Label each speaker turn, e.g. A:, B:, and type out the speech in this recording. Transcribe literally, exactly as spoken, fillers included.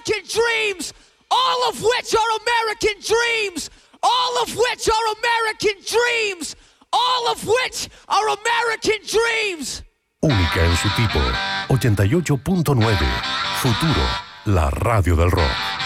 A: American dreams, all of which are American dreams, all of which are American dreams, all of which are American dreams.
B: Única en su tipo. ochenta y ocho punto nueve. Futuro, la radio del rock.